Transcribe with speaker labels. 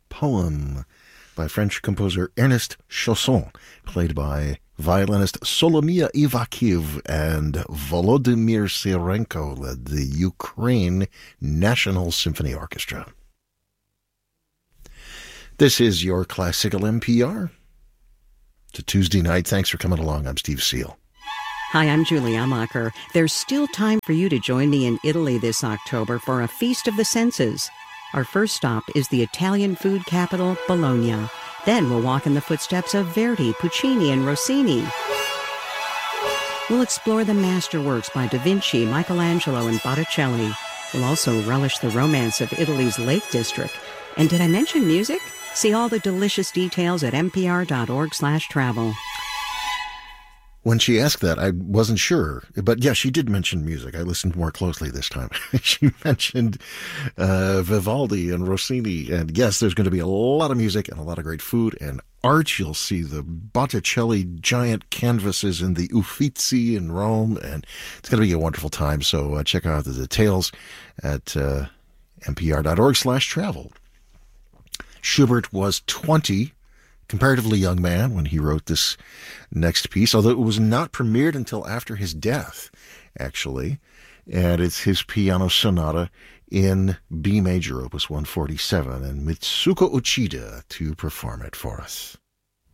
Speaker 1: Poem by French composer Ernest Chausson, played by violinist Solomia Ivakiv, and Volodymyr Serenko led the Ukraine National Symphony Orchestra. This is your Classical NPR. It's a Tuesday night. Thanks for coming along. I'm Steve Seal.
Speaker 2: Hi, I'm Julie Amacher. There's still time for you to join me in Italy this October for a Feast of the Senses. Our first stop is the Italian food capital, Bologna. Then we'll walk in the footsteps of Verdi, Puccini, and Rossini. We'll explore the masterworks by Da Vinci, Michelangelo, and Botticelli. We'll also relish the romance of Italy's Lake District. And did I mention music? See all the delicious details at npr.org/travel.
Speaker 1: When she asked that, I wasn't sure. But yeah, she did mention music. I listened more closely this time. She mentioned Vivaldi and Rossini. And yes, there's going to be a lot of music and a lot of great food and art. You'll see the Botticelli giant canvases in the Uffizi in Rome. And it's going to be a wonderful time. So check out the details at npr.org/travel. Schubert was 20. Comparatively young man when he wrote this next piece, although it was not premiered until after his death, actually. And it's his piano sonata in B major, opus 147, and Mitsuko Uchida to perform it for us.